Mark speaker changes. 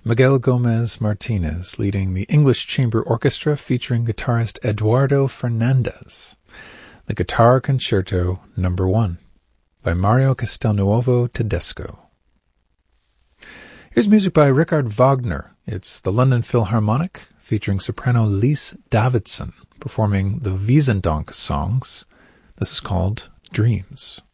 Speaker 1: Miguel Gomez Martinez leading the English Chamber Orchestra featuring guitarist Eduardo Fernandez. The Guitar Concerto No. 1 by Mario Castelnuovo Tedesco. Here's music by Richard Wagner. It's the London Philharmonic featuring soprano Lise Davidson performing the Wiesendank songs. This is called Dreams.